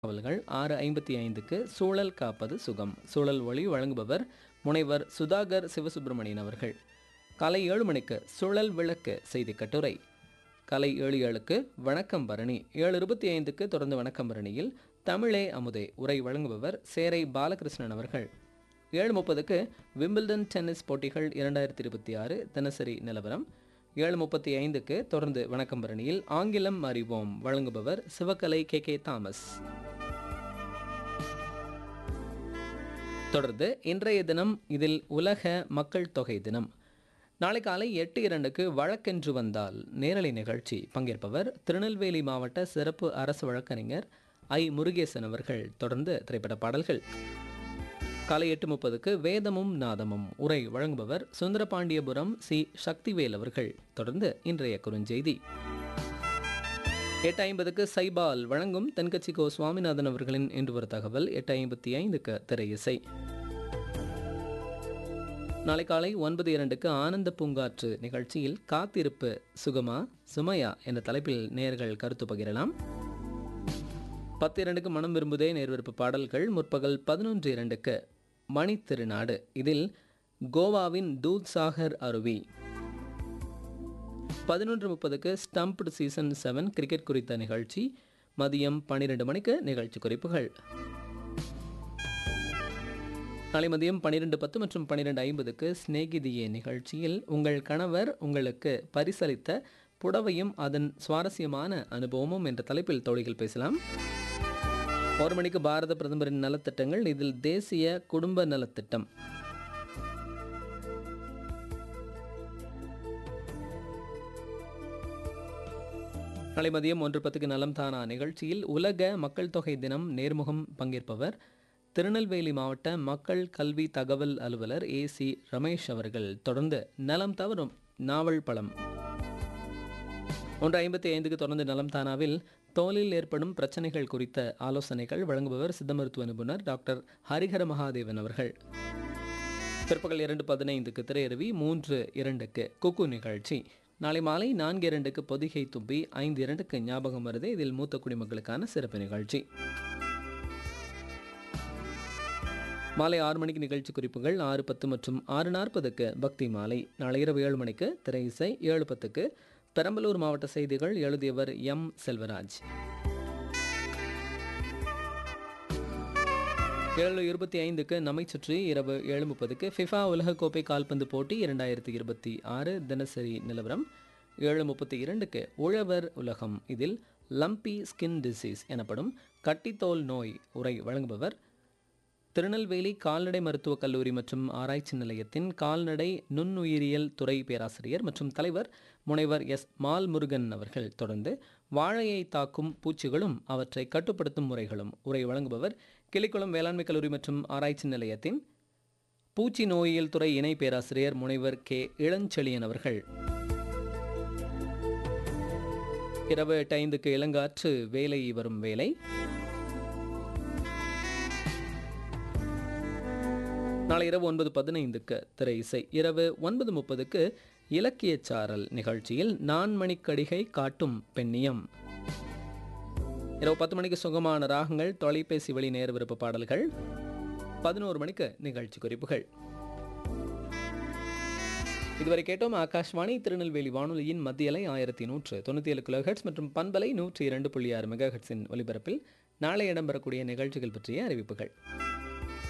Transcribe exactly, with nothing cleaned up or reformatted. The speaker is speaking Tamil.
தகவல்கள் ஆறு ஐம்பத்தி ஐந்துக்கு சூழல் காப்பது சுகம் சூழல் ஒளி வழங்குபவர் முனைவர் சுதாகர் சிவசுப்பிரமணியன் அவர்கள். காலை ஏழு மணிக்கு சுழல் விளக்கு செய்தி கட்டுரை. காலை ஏழு ஏழுக்கு வணக்கம் பரணி. ஏழு இருபத்தி ஐந்துக்கு தொடர்ந்து வணக்கம் பரணியில் தமிழே அமுதே உரை வழங்குபவர் சேரை பாலகிருஷ்ணன் அவர்கள். ஏழு முப்பதுக்கு விம்பிள்டன் டென்னிஸ் போட்டிகள் இரண்டாயிரத்தி இருபத்தி ஆறு தினசரி நிலவரம். ஏழு முப்பத்தி ஐந்துக்கு தொடர்ந்து வணக்கம் பரணியில் ஆங்கிலம் அறிவோம் வழங்குபவர் சிவகலை கே கே தாமஸ். தொடர்ந்து இன்றைய தினம் இதில் உலக மக்கள் தொகை தினம். நாளை காலை எட்டு இரண்டுக்கு வழக்கென்று வந்தால் நேரலை நிகழ்ச்சி. பங்கேற்பவர் திருநெல்வேலி மாவட்ட சிறப்பு அரசு வழக்கறிஞர் ஐ முருகேசன் அவர்கள். தொடர்ந்து திரைப்பட பாடல்கள். காலை எட்டு முப்பதுக்கு வேதமும் நாதமும் உரை வழங்குபவர் சுந்தரபாண்டியபுரம் சி சக்திவேல் அவர்கள். தொடர்ந்து இன்றைய குறுஞ்செய்தி. எட்டு ஐம்பதுக்கு சைபால் வழங்கும் தென்கட்சி கோ சுவாமிநாதன் அவர்களின் இன்று ஒரு தகவல். எட்டு ஐம்பத்தி ஐந்துக்கு திரை இசை. நாளை காலை ஒன்பது இரண்டுக்கு ஆனந்த பூங்காற்று நிகழ்ச்சியில் காத்திருப்பு சுகமா சுமையா என்ற தலைப்பில் நேர்கள் கருத்து பகிரலாம். பத்து இரண்டுக்கு மனம் விரும்புதே நேர்விருப்பு பாடல்கள். முற்பகல் பதினொன்று இரண்டுக்கு மணி திருநாடு. இதில் கோவாவின் தூத்சாகர் அருவி. பதினொன்று முப்பதுக்கு ஸ்டம்ப்டு சீசன் செவன் கிரிக்கெட் குறித்த நிகழ்ச்சி. மதியம் பன்னிரெண்டு மணிக்கு நிகழ்ச்சி குறிப்புகள். நாளை மதியம் பன்னிரெண்டு பத்து மற்றும் பன்னிரெண்டு ஐம்பதுக்கு ஸ்நேகிதியே நிகழ்ச்சியில் உங்கள் கணவர் உங்களுக்கு பரிசளித்த புடவையும் அதன் சுவாரஸ்யமான அனுபவமும் என்ற தலைப்பில் தோழிகள் பேசலாம். ஒரு மணிக்கு பாரத பிரதமரின் நலத்திட்டங்கள். இதில் தேசிய குடும்ப நலத்திட்டம். நாளை மதியம் ஒன்று பத்துக்கு நலம் தானா நிகழ்ச்சியில் உலக மக்கள் தொகை தினம் நேர்முகம். பங்கேற்பவர் திருநெல்வேலி மாவட்ட மக்கள் கல்வி தகவல் அலுவலர் ஏ சி ரமேஷ் அவர்கள். தொடர்ந்து நலம் தவறும் நாவல் பழம். ஒன்று ஐம்பத்தி ஐந்துக்கு தொடர்ந்து நலம் தானாவில் தோலில் ஏற்படும் பிரச்சனைகள் குறித்த ஆலோசனைகள் வழங்குபவர் சித்த மருத்துவ நிபுணர் டாக்டர் ஹரிஹர மகாதேவன் அவர்கள். பிற்பகல் இரண்டு பதினைந்துக்கு திரையருவி. மூன்று இரண்டுக்கு குக்கு நிகழ்ச்சி. நாளை மாலை நான்கு இரண்டுக்கு பொதிகை தும்பி. ஐந்து இரண்டுக்கு ஞாபகம் வருது. இதில் மூத்த குடிமக்களுக்கான சிறப்பு நிகழ்ச்சி. மாலை ஆறு மணிக்கு நிகழ்ச்சி குறிப்புகள். ஆறு பத்து மற்றும் ஆறு நாற்பதுக்கு பக்தி மாலை. நாளை இரவு ஏழு மணிக்கு திரை இசை. ஏழு பத்துக்கு பெரம்பலூர் மாவட்ட செய்திகள். எழுதியவர் எம் செல்வராஜ். ஏழு இருபத்தி ஐந்துக்கு நம்மை சுற்றி. இரவு ஏழு முப்பதுக்கு ஃபிஃபா உலகக்கோப்பை கால்பந்து போட்டி இரண்டாயிரத்தி இருபத்தி ஆறு தினசரி நிலவரம். ஏழு முப்பத்தி இரண்டுக்கு உழவர் உலகம். இதில் லம்பி ஸ்கின் டிசீஸ் எனப்படும் கட்டித்தோல் நோய் உரை வழங்குபவர் திருநெல்வேலி கால்நடை மருத்துவக் கல்லூரி மற்றும் ஆராய்ச்சி நிலையத்தின் கால்நடை நுண்ணுயிரியல் துறை பேராசிரியர் மற்றும் தலைவர் முனைவர் எஸ் மால்முருகன் அவர்கள். தொடர்ந்து வாழையை தாக்கும் பூச்சிகளும் அவற்றை கட்டுப்படுத்தும் முறைகளும் உரை வழங்குபவர் கிளிக்குளம் வேளாண்மை கல்லூரி மற்றும் ஆராய்ச்சி நிலையத்தின் பூச்சி நோயியல் துறை இணை பேராசிரியர் முனைவர் கே இளஞ்செழியன் அவர்கள். இரவு எட்டு ஐந்துக்கு இளங்காற்று வேலை வரும் வேலை. நாளை இரவு ஒன்பது பதினைந்துக்கு திரை இசை. இரவு ஒன்பது முப்பதுக்கு இலக்கிய சாரல் நிகழ்ச்சியில் நான்மணிக்கடிகை காட்டும் பெண்ணியம். இரவு பத்து மணிக்கு சுகமான ராகங்கள் தொலைபேசி வழி நேர விருப்ப பாடல்கள். பதினோரு மணிக்கு நிகழ்ச்சி குறிப்புகள். இதுவரை கேட்டோம் ஆகாஷ்வாணி திருநெல்வேலி வானொலியின் மத்தியலை ஆயிரத்தி நூற்று தொண்ணூற்றி ஏழு கிலோஹெட்ஸ் மற்றும் பண்பலை நூற்றி இரண்டு புள்ளி ஆறு மெகா ஹெட்ஸின் ஒலிபரப்பில் நாளை இடம்பெறக்கூடிய நிகழ்ச்சிகள் பற்றிய அறிவிப்புகள்.